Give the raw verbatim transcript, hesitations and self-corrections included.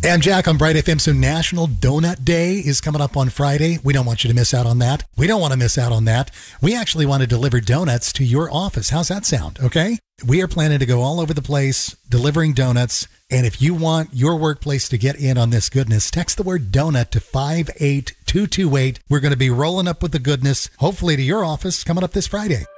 And Jack on Bright F M, so National Donut Day is coming up on Friday. We don't want you to miss out on that. We don't want to miss out on that. We actually want to deliver donuts to your office. How's that sound? Okay? We are planning to go all over the place delivering donuts. And if you want your workplace to get in on this goodness, text the word donut to five eight two two eight. We're going to be rolling up with the goodness, hopefully to your office, coming up this Friday.